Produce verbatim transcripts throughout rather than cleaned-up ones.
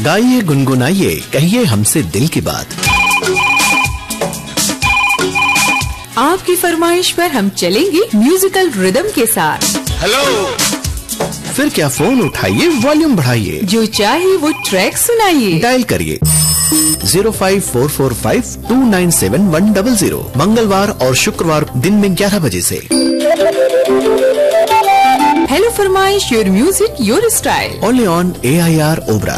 गाइए गुनगुनाइए कहिए हमसे दिल की बात। आपकी फरमाइश पर हम चलेंगे म्यूजिकल रिदम के साथ। हेलो, फिर क्या फोन उठाइए, वॉल्यूम बढ़ाइए, जो चाहे वो ट्रैक सुनाइए। डायल करिए zero five four four five to nine seven one double zero. मंगलवार और शुक्रवार दिन में ग्यारह बजे से। हेलो फरमाइश, your music your style, only on A I R Obra.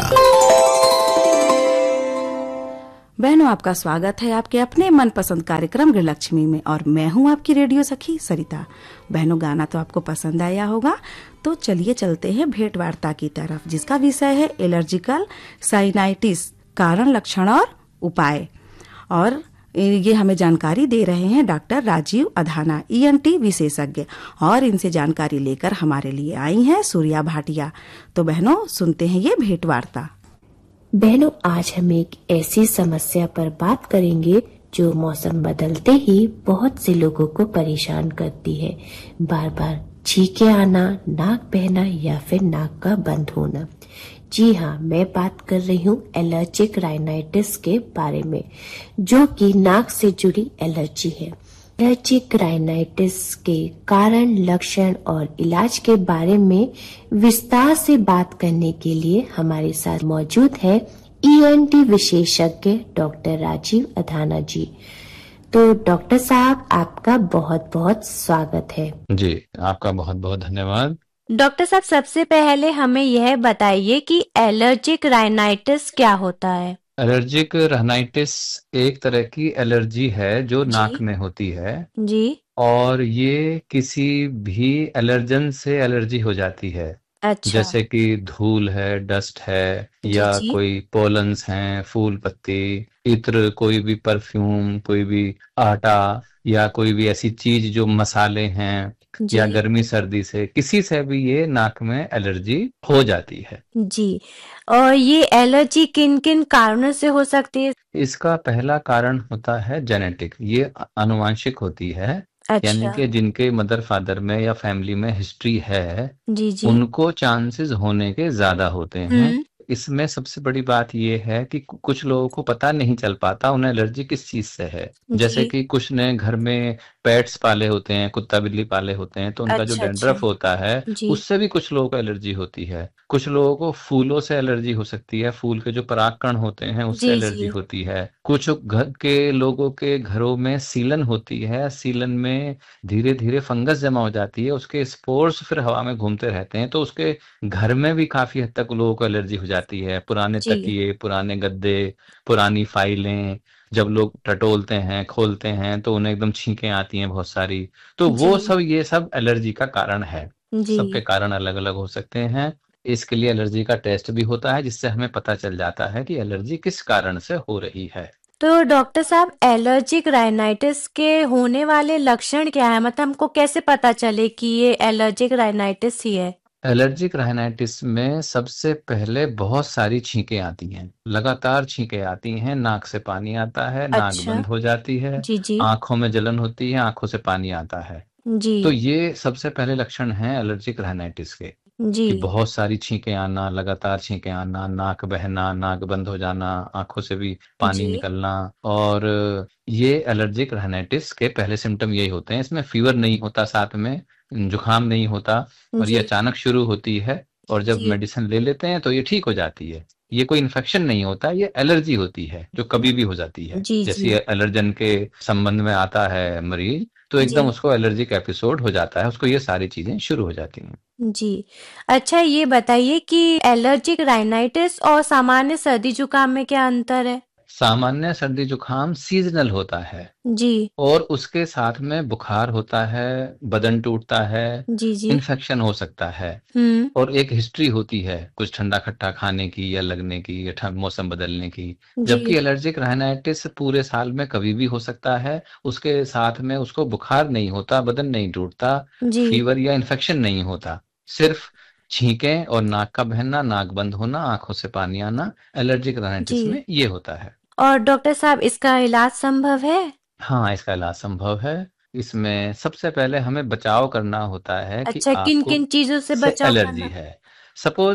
बहनों, आपका स्वागत है आपके अपने मनपसंद कार्यक्रम गृहलक्ष्मी में और मैं हूं आपकी रेडियो सखी सरिता। बहनों, गाना तो आपको पसंद आया होगा, तो चलिए चलते हैं भेंट वार्ता की तरफ, जिसका विषय है एलर्जिकल साइनाइटिस, कारण, लक्षण और उपाय। और ये हमें जानकारी दे रहे हैं doctor Rajiv Adhana, E N T विशेषज्ञ, और इनसे जानकारी लेकर हमारे लिए आई हैं सूर्या भाटिया। तो बहनों, सुनते हैं ये भेंट वार्ता। बहनों, आज हम एक ऐसी समस्या पर बात करेंगे जो मौसम बदलते ही बहुत से लोगों को परेशान करती है। बार बार छींके आना, नाक बहना या फिर नाक का बंद होना। जी हाँ, मैं बात कर रही हूँ एलर्जिक राइनाइटिस के बारे में, जो कि नाक से जुड़ी एलर्जी है। एलर्जिक राइनाइटिस के कारण, लक्षण और इलाज के बारे में विस्तार से बात करने के लिए हमारे साथ मौजूद है ई एन टी विशेषज्ञ डॉक्टर राजीव अधाना जी। तो डॉक्टर साहब, आपका बहुत बहुत स्वागत है। जी, आपका बहुत बहुत धन्यवाद। डॉक्टर साहब, सबसे पहले हमें यह बताइए कि एलर्जिक राइनाइटिस क्या होता है। एलर्जिक राइनाइटिस एक तरह की एलर्जी है जो नाक में होती है जी। और ये किसी भी एलर्जन से एलर्जी हो जाती है। अच्छा। जैसे कि धूल है, डस्ट है, या जी। कोई पोलन्स हैं, फूल पत्ती, इत्र, कोई भी परफ्यूम, कोई भी आटा, या कोई भी ऐसी चीज जो मसाले हैं, या गर्मी सर्दी से, किसी से भी ये नाक में एलर्जी हो जाती है। जी। और ये एलर्जी किन किन कारणों से हो सकती है? इसका पहला कारण होता है जेनेटिक, ये आनुवांशिक होती है। अच्छा। यानी कि जिनके मदर फादर में या फैमिली में हिस्ट्री है, जी जी। उनको चांसेस होने के ज्यादा होते हैं। इसमें सबसे बड़ी बात ये है कि कुछ लोगों को पता नहीं चल पाता उन्हें एलर्जी किस चीज से है। जैसे कि कुछ ने घर में पेट्स पाले होते हैं, कुत्ता बिल्ली पाले होते हैं, तो उनका अच्छा, जो डैंड्रफ अच्छा। होता है उससे भी कुछ लोगों को एलर्जी होती है। कुछ लोगों को फूलों से एलर्जी हो सकती है, फूल के जो परागकण होते हैं उससे एलर्जी होती है। कुछ घर के लोगों के घरों में सीलन होती है, सीलन में धीरे धीरे फंगस जमा हो जाती है, उसके स्पोर्स फिर हवा में घूमते रहते हैं, तो उसके घर में भी काफी हद तक लोगों को एलर्जी हो जाती है। पुराने तकिए, पुराने गद्दे, पुरानी फाइलें जब लोग टटोलते हैं, खोलते हैं, तो उन्हें एकदम छींकें आती हैं बहुत सारी। तो वो सब, ये सब एलर्जी का कारण है। सबके कारण अलग अलग हो सकते हैं। इसके लिए एलर्जी का टेस्ट भी होता है, जिससे हमें पता चल जाता है कि एलर्जी किस कारण से हो रही है। तो डॉक्टर साहब, एलर्जिक राइनाइटिस के होने वाले लक्षण क्या है? मतलब हमको कैसे पता चले कि ये एलर्जिक राइनाइटिस ही है? एलर्जिक राइनाइटिस में सबसे पहले बहुत सारी छींकें आती हैं, लगातार छींकें आती हैं, नाक से पानी आता है, नाक अच्छा। बंद हो जाती है, जी जी। आंखों में जलन होती है, आंखों से पानी आता है। जी। तो ये सबसे पहले लक्षण हैं एलर्जिक राइनाइटिस के, जी। कि बहुत सारी छींकें आना, लगातार छींकें आना, नाक बहना, नाक बंद हो जाना, आंखों से भी पानी जी। निकलना। और ये एलर्जिक राइनाइटिस के पहले सिम्टम यही होते हैं। इसमें फीवर नहीं होता, साथ में जुकाम नहीं होता, और ये अचानक शुरू होती है, और जब मेडिसिन ले लेते हैं तो ये ठीक हो जाती है। ये कोई इन्फेक्शन नहीं होता, ये एलर्जी होती है जो कभी भी हो जाती है। जी, जैसे जी। एलर्जन के संबंध में आता है मरीज, तो एकदम उसको एलर्जिक एपिसोड हो जाता है, उसको ये सारी चीजें शुरू हो जाती हैं। जी। अच्छा, ये बताइए कि एलर्जिक राइनाइटिस और सामान्य सर्दी जुकाम में क्या अंतर है? सामान्य सर्दी जुकाम सीजनल होता है जी। और उसके साथ में बुखार होता है, बदन टूटता है, जी जी। इन्फेक्शन हो सकता है, हम्म। और एक हिस्ट्री होती है कुछ ठंडा खट्टा खाने की या लगने की या ठंड मौसम बदलने की। जबकि एलर्जिक राइनाइटिस पूरे साल में कभी भी हो सकता है, उसके साथ में उसको बुखार नहीं होता, बदन नहीं टूटता, फीवर या इन्फेक्शन नहीं होता, सिर्फ छींकें और नाक का बहना, नाक बंद होना, आंखों से पानी आना, एलर्जिक राइनाइटिस में ये होता है। और डॉक्टर साहब, इसका इलाज संभव है? हाँ, इसका इलाज संभव है। इसमें सबसे पहले हमें बचाव करना होता है कि अच्छा, किन आपको किन चीजों से से बचाव एलर्जी करना? है। सपोज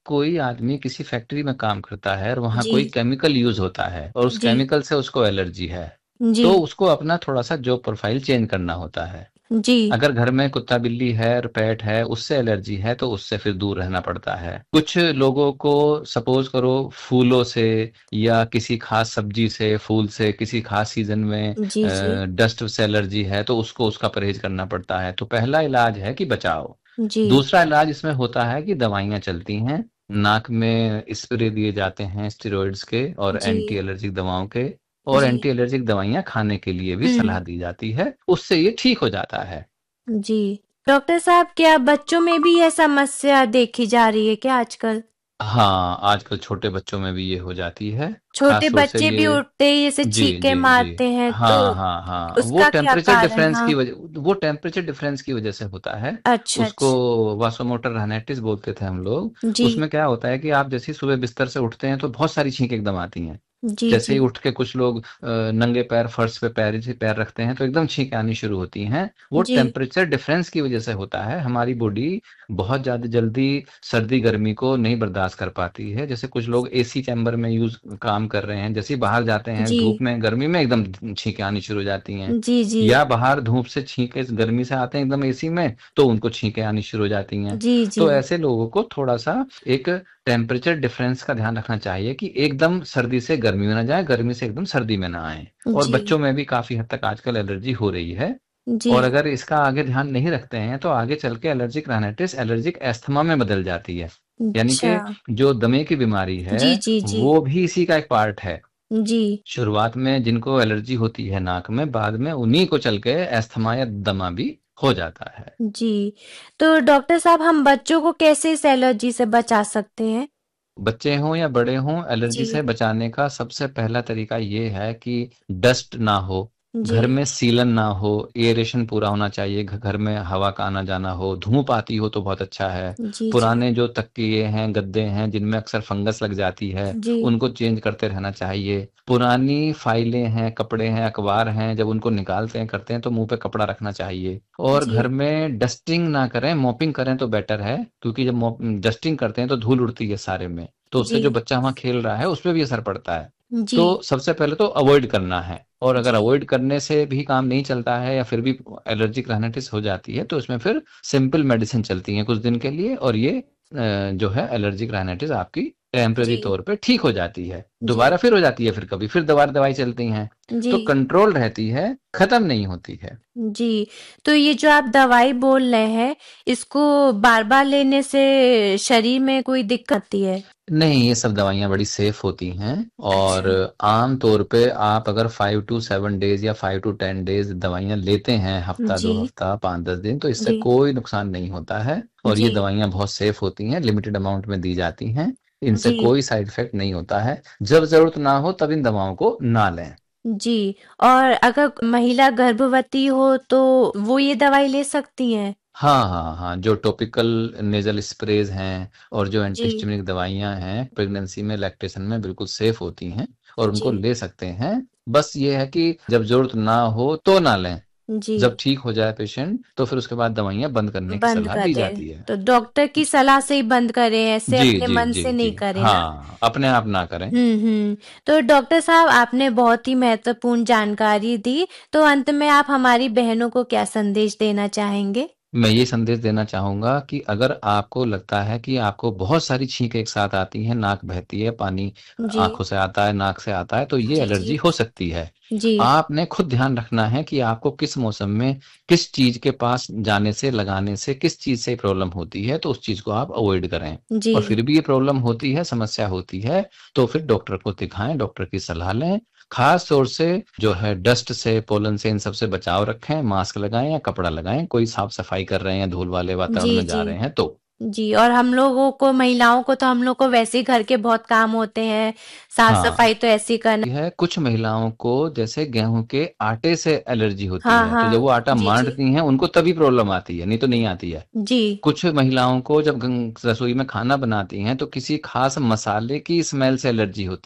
कोई आदमी किसी फैक्ट्री में काम करता है और वहां जी कोई केमिकल यूज होता है और उस जी केमिकल से उसको एलर्जी है, जी तो उसको अपना थोड़ा सा जॉब प्रोफाइल चेंज करना होता है। जी अगर घर में कुत्ता बिल्ली है और पेट है उससे एलर्जी है तो उससे फिर दूर रहना पड़ता है। कुछ लोगों को सपोज करो फूलों से या किसी खास सब्जी से, फूल से, किसी खास सीजन में जी जी डस्ट से एलर्जी है तो उसको उसका परहेज करना पड़ता है। तो पहला इलाज है कि बचाओ। जी दूसरा इलाज इसमें होता है कि दवाइयां चलती हैं, नाक में स्प्रे दिए जाते हैं स्टेरॉइड्स के और जी एंटी एलर्जिक दवाओं के, और जी एंटी एलर्जिक दवाइयां खाने के लिए भी हम्म सलाह दी जाती है, उससे ये ठीक हो जाता है। जी। डॉक्टर साहब, क्या बच्चों में भी यह समस्या देखी जा रही है क्या आजकल? हाँ, आजकल छोटे बच्चों में भी ये हो जाती है, छोटे खास तौर से बच्चे भी ये। उठते ही ऐसे जी छींके जी जी। मारते हैं, तो हाँ हाँ हाँ, वो उसका क्या टेम्परेचर कारण? डिफरेंस हाँ। की वजह वो टेम्परेचर डिफरेंस की वजह से होता है। अच्छा उसको अच्छा। वासोमोटर रहाइटिस बोलते थे हम लोग। जी उसमें क्या होता है कि आप जैसे ही सुबह बिस्तर से उठते हैं तो बहुत सारी छींक एकदम आती हैं। जी जैसे जी ही उठ के कुछ लोग अ, नंगे पैर फर्श पे पैर से पैर रखते हैं तो एकदम छींकें आनी शुरू होती हैं। वो जी टेम्परेचर डिफरेंस की वजह से होता है। हमारी बॉडी बहुत ज्यादा जल्दी सर्दी गर्मी को नहीं बर्दाश्त कर पाती है। जैसे कुछ लोग एसी चैम्बर में यूज काम कर रहे हैं, जैसे ही बाहर जाते हैं जी धूप में गर्मी में एकदम छींकें आनी शुरू हो जाती हैं। जी जी या बाहर धूप से छींके गर्मी से आते हैं एकदम एसी में तो उनको छींकें आनी शुरू हो जाती हैं। जी जी तो ऐसे लोगों को थोड़ा सा एक टेम्परेचर डिफरेंस का ध्यान रखना चाहिए कि एकदम सर्दी से गर्मी में ना जाए, गर्मी से एकदम सर्दी में ना आए। और जी बच्चों में भी काफी हद तक आजकल एलर्जी हो रही है। जी। और अगर इसका आगे ध्यान नहीं रखते हैं तो आगे चल के एलर्जिक राइनाइटिस एलर्जिक अस्थमा में बदल जाती है। यानी अच्छा। कि जो दमे की बीमारी है जी जी जी वो भी इसी का एक पार्ट है। जी शुरुआत में जिनको एलर्जी होती है नाक में, बाद में उन्हीं को चल के अस्थमा या दमा भी हो जाता है। जी। तो डॉक्टर साहब, हम बच्चों को कैसे इस एलर्जी से बचा सकते हैं? बच्चे हों या बड़े हों, एलर्जी जी से बचाने का सबसे पहला तरीका ये है कि डस्ट ना हो, जी घर में सीलन ना हो, एयरेशन पूरा होना चाहिए, घ- घर में हवा का आना जाना हो, धूप आती हो तो बहुत अच्छा है। जी जी पुराने जो तकिए हैं, गद्दे हैं जिनमें अक्सर फंगस लग जाती है, जी उनको चेंज करते रहना चाहिए। पुरानी फाइलें हैं, कपड़े हैं, अखबार हैं, जब उनको निकालते हैं करते हैं तो मुंह पे कपड़ा रखना चाहिए। और जी घर में डस्टिंग ना करें, मॉपिंग करें तो बेटर है, क्योंकि जब डस्टिंग करते हैं तो धूल उड़ती है सारे में, तो उससे जी जो बच्चा वहां खेल रहा है उस पर भी असर पड़ता है। जी तो सबसे पहले तो अवॉइड करना है। और अगर जी अवॉइड करने से भी काम नहीं चलता है या फिर भी एलर्जिक राइनाइटिस हो जाती है तो इसमें फिर सिंपल मेडिसिन चलती हैं कुछ दिन के लिए, और ये अ, जो है एलर्जिक राइनाइटिस आपकी टेम्पररी जी तौर पे ठीक हो जाती है। जी दोबारा फिर हो जाती है, फिर कभी फिर दोबारा दवाई चलती हैं, जी तो कंट्रोल रहती है, खत्म नहीं होती है। जी। तो ये जो आप दवाई बोल रहे हैं, इसको बार बार लेने से शरीर में कोई दिक्कत आती है? नहीं, ये सब दवाइयाँ बड़ी सेफ होती हैं। और अच्छा। आम तौर पे आप अगर फाइव टू सेवन डेज या फाइव टू टेन डेज दवाइयाँ लेते हैं, हफ्ता जी दो हफ्ता पाँच दस दिन, तो इससे जी कोई नुकसान नहीं होता है। और ये जी दवाइयाँ बहुत सेफ होती हैं, लिमिटेड अमाउंट में दी जाती हैं, इनसे जी कोई साइड इफेक्ट नहीं होता है। जब जरूरत ना हो तब इन दवाओं को ना लें। जी। और अगर महिला गर्भवती हो तो वो ये दवाई ले सकती हैं? हाँ हाँ हाँ, जो टॉपिकल नेजल स्प्रेज हैं और जो जी एंटीहिस्टामिनिक दवाइयाँ हैं प्रेगनेंसी में, लैक्टेशन में बिल्कुल सेफ होती हैं और जी उनको ले सकते हैं। बस ये है कि जब जरूरत ना हो तो ना लें। जी जब ठीक हो जाए पेशेंट तो फिर उसके बाद दवाइयाँ बंद करने की बंद सलाह कर दी दें, जाती है। तो डॉक्टर की सलाह से ही बंद करें, ऐसे जी अपने जी मन जी से नहीं जी, करें ना? हाँ, अपने आप ना करें। हम्म हम्म। तो डॉक्टर साहब, आपने बहुत ही महत्वपूर्ण जानकारी दी, तो अंत में आप हमारी बहनों को क्या संदेश देना चाहेंगे? मैं ये संदेश देना चाहूंगा कि अगर आपको लगता है कि आपको बहुत सारी छींकें एक साथ आती हैं, नाक बहती है, पानी जी आंखों से आता है, नाक से आता है, तो ये जी एलर्जी जी हो सकती है। जी आपने खुद ध्यान रखना है कि आपको किस मौसम में किस चीज के पास जाने से, लगाने से किस चीज से प्रॉब्लम होती है, तो उस चीज को आप अवॉइड करें। जी और फिर भी ये प्रॉब्लम होती है, समस्या होती है, तो फिर डॉक्टर को दिखाएं, डॉक्टर की सलाह लें। खास तौर से जो है डस्ट से, पोलन से, इन सब से बचाव रखें, मास्क लगाएं या कपड़ा लगाएं, कोई साफ सफाई कर रहे हैं, धूल वाले वातावरण जी में जा जी रहे हैं तो। जी। और हम लोगों को, महिलाओं को, तो हम लोग को वैसे ही घर के बहुत काम होते हैं, साफ हाँ, सफाई तो ऐसी करना। है कुछ महिलाओं को जैसे गेहूं के आटे से एलर्जी होती हाँ है, तो जब हाँ। वो आटा जी जी मांडती हैं उनको तभी प्रॉब्लम आती है, नहीं तो नहीं आती है। जी कुछ महिलाओं को जब गं- रसोई में खाना बनाती हैं तो किसी खास मसाले की स्मेल से एलर्जी होती है,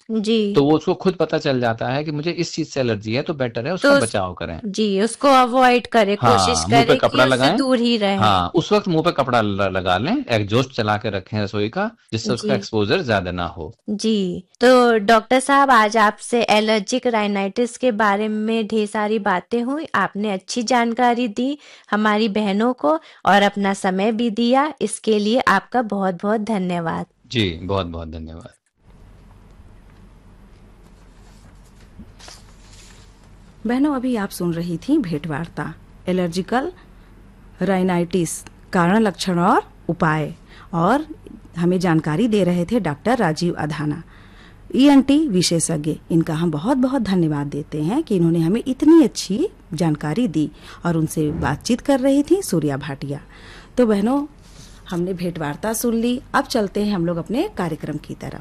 जी तो वो उसको खुद पता चल जाता है कि मुझे इस चीज से एलर्जी है, तो बेटर है उसका तो बचाव करें। जी उसको अवॉइड करे, कोशिश हाँ, मुंह पे करे कि कपड़ा उससे लगाएं। दूर ही रहे। हाँ, उस वक्त मुंह पे कपड़ा ल- लगा लें, एग्जॉस्ट चला के रखें रसोई का, जिससे उसका जी एक्सपोजर ज्यादा ना हो। जी तो डॉक्टर साहब, आज आपसे एलर्जिक राइनाइटिस के बारे में ढेर सारी बातें हुई, आपने अच्छी जानकारी दी हमारी बहनों को और अपना समय भी दिया, इसके लिए आपका बहुत बहुत धन्यवाद। जी बहुत बहुत धन्यवाद। बहनों, अभी आप सुन रही थी भेंटवार्ता एलर्जिकल राइनाइटिस, कारण, लक्षण और उपाय, और हमें जानकारी दे रहे थे डॉक्टर राजीव अधाना, ईएनटी विशेषज्ञ। इनका हम बहुत बहुत धन्यवाद देते हैं कि इन्होंने हमें इतनी अच्छी जानकारी दी। और उनसे बातचीत कर रही थी सूर्या भाटिया। तो बहनों, हमने भेंटवार्ता सुन ली, अब चलते हैं हम लोग अपने कार्यक्रम की तरफ।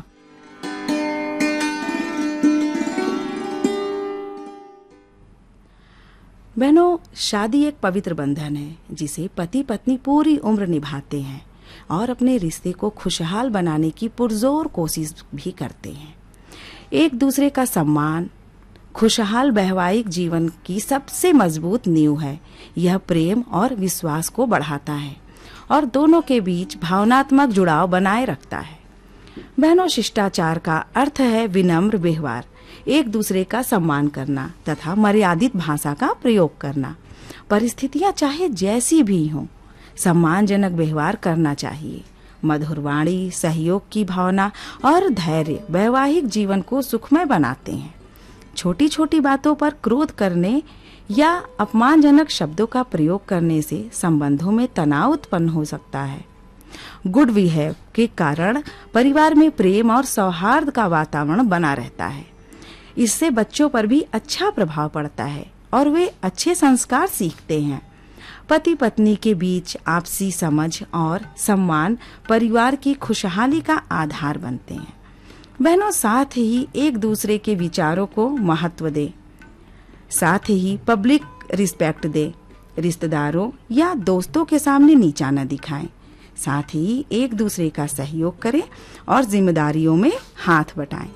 बहनों, शादी एक पवित्र बंधन है जिसे पति पत्नी पूरी उम्र निभाते हैं और अपने रिश्ते को खुशहाल बनाने की पुरजोर कोशिश भी करते हैं। एक दूसरे का सम्मान खुशहाल वैवाहिक जीवन की सबसे मजबूत नींव है। यह प्रेम और विश्वास को बढ़ाता है और दोनों के बीच भावनात्मक जुड़ाव बनाए रखता है। बहनों, शिष्टाचार का अर्थ है विनम्र व्यवहार, एक दूसरे का सम्मान करना तथा मर्यादित भाषा का प्रयोग करना। परिस्थितियां चाहे जैसी भी हों, सम्मानजनक व्यवहार करना चाहिए। मधुर वाणी, सहयोग की भावना और धैर्य वैवाहिक जीवन को सुखमय बनाते हैं। छोटी छोटी बातों पर क्रोध करने या अपमानजनक शब्दों का प्रयोग करने से संबंधों में तनाव उत्पन्न हो सकता है। गुड बिहेव के कारण परिवार में प्रेम और सौहार्द का वातावरण बना रहता है। इससे बच्चों पर भी अच्छा प्रभाव पड़ता है और वे अच्छे संस्कार सीखते हैं। पति पत्नी के बीच आपसी समझ और सम्मान परिवार की खुशहाली का आधार बनते हैं। बहनों, साथ ही एक दूसरे के विचारों को महत्व दें, साथ ही पब्लिक रिस्पेक्ट दें, रिश्तेदारों या दोस्तों के सामने नीचा न दिखाएं, साथ ही एक दूसरे का सहयोग करें और जिम्मेदारियों में हाथ बटाएं।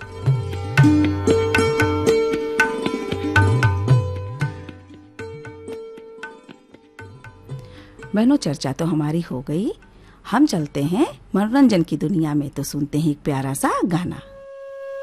बहनों, चर्चा तो हमारी हो गई, हम चलते हैं मनोरंजन की दुनिया में, तो सुनते हैं एक प्यारा सा गाना।